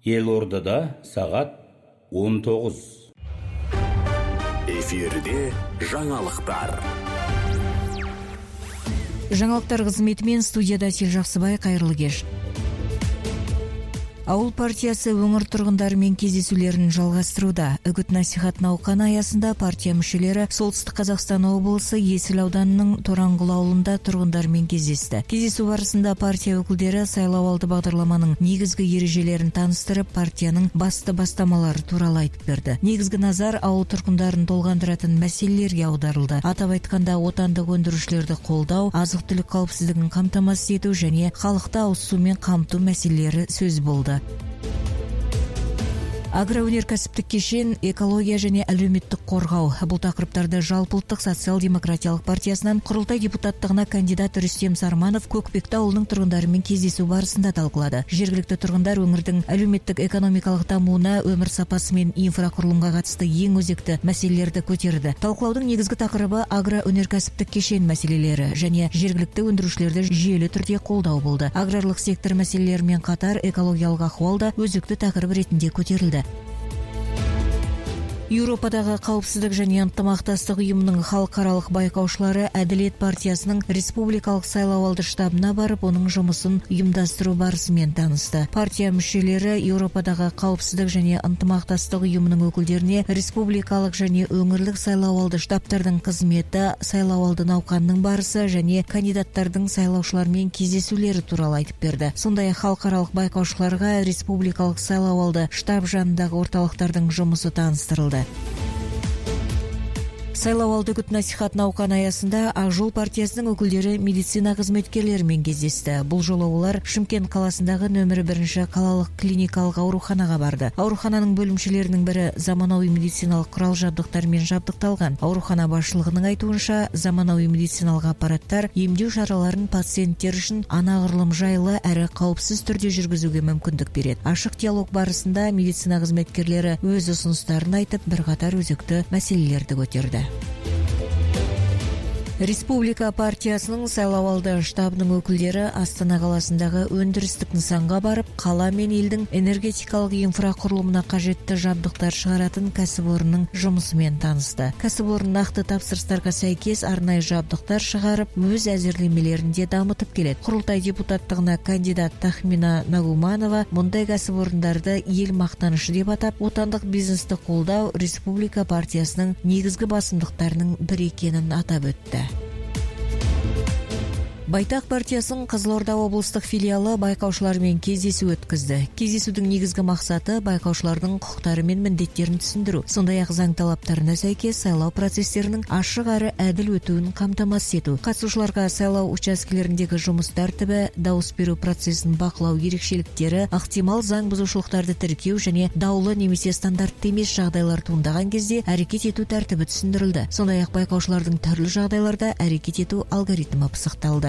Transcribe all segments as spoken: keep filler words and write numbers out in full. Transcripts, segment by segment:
Елордада сағат он тоғыз. Эфирде жаңалықтар. Жаңалықтар қызметімен студияда Әсел Жақсыбай, қайырлы кеш. Ауыл партиясы өңір тұрғындарымен кездесулерін жалғастыруда. Үгіт-насихат науқаны аясында партия мүшелері Солтүстік Қазақстан облысы Есіл ауданының Тораңғыл ауылында тұрғындармен кездесті. Кездесу барысында партия өкілдері сайлауалды бағдарламаның негізгі ережелерін таныстырып, партияның басты бастамалары туралы айтып берді. Негізгі назар ауыл тұрғындарын толғандыратын мәселелерге аударылды. Атап айтқанда, отандық өндірушілерді қолдау, азық-түлік қауіпсіздігін қамтамасыз ету және халықты ауыз сумен қамту мәселелері сөз болды. Агроөнеркәсіптік кешен, экология және әлеуметтік қорғау. Бұл тақырыптарды жалпыұлттық социал-демократиялық партиясынан құрылтай депутаттығына кандидат Рүстем Сарманов Көкпекті ауылының тұрғындарымен кездесу барысында талқылады. Жергілікті тұрғындар өңірдің әлеуметтік экономикалық дамуына, өмір сапасы мен инфрақұрылымға қатысты ең өзекті мәселелерді көтерді. Талқылаудың негізгі тақырыбы агроөнеркәсіптік кешен мәселелері және жергілікті өндірушілерді жүйелі түрде қолдау болды. Аграрлық сектор мәселелерімен қатар экологиялық ахуал да өзекті тақырып ретінде көтерілді. Еуропадағы қауіпсіздік және ынтымақтастық ұйымының халықаралық байқаушылары Әділет партиясының республикалық сайлауалды штабына барып, оның жұмысын ұйымдастыру барысымен танысты. Партия мүшелері Еуропадағы қауіпсіздік және ынтымақтастық ұйымының өкілдеріне республикалық және өңірлік сайлауалды штабтардың қызметі, сайлауалды науқанның барысы және кандидаттардың сайлаушылармен кездесулері туралы айтып берді. Сондай-ақ халықаралық байқаушыларға республикалық сайлауалды штаб жанындағы орталықтардың жұмысы таныстырылды. Сайлауалды үгіт-насихат науқаны аясында Ақ Жол партиясының өкілдері медицина қызметкерлерімен кездесті. Бұл жолы олар Шымкент қаласындағы нөмірі бірінші қалалық клиникалық ауруханаға барды. Аурухананың бөлімшелерінің бірі заманауи медициналық құрал-жабдықтармен жабдықталған. Аурухана басшылығының айтуынша, заманауи медициналық аппараттар емдеу шараларын пациенттер үшін анағұрлым жайлы әрі қауіпсіз түрде жүргізуге мүмкіндік береді. Ашық диалог барысында медицина қызметкерлері өз ұсыныстарын айтып, бірқатар өзекті мәселелерді көтерді. Республика партиясының сайлауалды штабының өкілдері Астана қаласындағы өндірістік нысанға барып, қала мен елдің энергетикалық инфрақұрылымына қажетті жабдықтар шығаратын кәсіпорынның жұмысымен танысты. Кәсіпорын нақты тапсырыстарға сәйкес арнайы жабдықтар шығарып, өз әзірлемелерінде дамытып келеді. Құрылтай депутаттығына кандидат Тахмина Нагуманова мұндай кәсіпорындарды ел мақтанышы деп атап, отандық бизнесті қолдау республика партиясының негізгі басымдықтарының бірі екенін атап өтті. Байтақ партиясының Қызылорда облыстық филиалы байқаушылармен кездесу өткізді. Кездесудің негізгі мақсаты байқаушылардың құқықтары мен міндеттерін түсіндіру, сондай-ақ заң талаптарына сәйкес сайлау процестерінің ашық әрі әділ өтуін қамтамасыз ету. Қатысушыларға сайлау учаскелеріндегі жұмыс тәртібі, дауыс беру процесін бақылау ерекшеліктері, ықтимал заң бұзушылықтарды тіркеу және даулы немесе стандартты емес жағдайлар туындаған кезде әрекет ету тәртібі түсіндірілді. Сондай-ақ байқаушылардың түрлі жағдайларда әрекет ету алгоритмі пысықталды.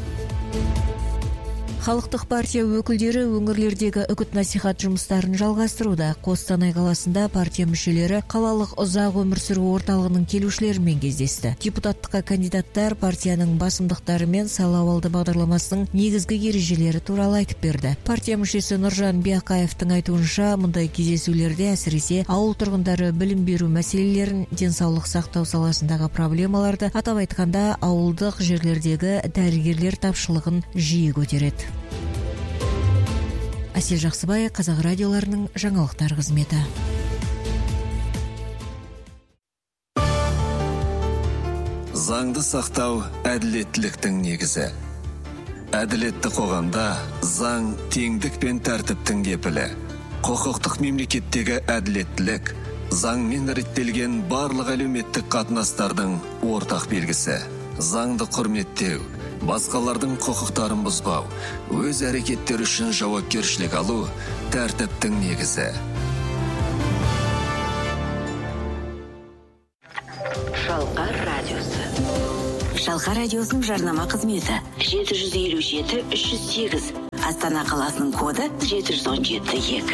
Халықтық партия өкілдері өңірлердегі үгіт-насихат жұмыстарын жалғастыруда. Қостанай қаласында партия мүшелері қалалық ұзақ өмір сүру орталығының келушілерімен кездесті. Депутаттыққа кандидаттар партияның басымдықтары мен сайлауалды бағдарламасының негізгі ережелері туралы айтып берді. Партия мүшесі Нұржан Биақаевтың айтуынша, мұндай кездесулерде әсіресе ауыл тұрғындары білім беру мәселелерін, денсаулық сақтау саласындағы проблемаларды, атап айтқанда ауылдық жерлердегі дәрігерлер тапшылығын жиі көтереді. Әсел Жақсыбай, Қазақ радиоларының жаңалықтар қызметі. Заңды сақтау әділеттіліктің негізі. Әділетті қоғамда заң теңдік пен тәртіптің кепілі. Құқықтық мемлекеттегі әділеттілік заңмен реттелген барлық әлеуметтік қатынастардың ортақ белгісі. Заңды құрметтеу, басқалардың құқықтарын бұзбау, өз әрекеттер үшін жауапкершілік алу тәртіптің негізі. Шалқар радиосы. Шалқар радиосының жарнама қызметі жеті жүз елу жеті үш жүз сегіз. Астана қаласының коды жеті жүз он жеті екі.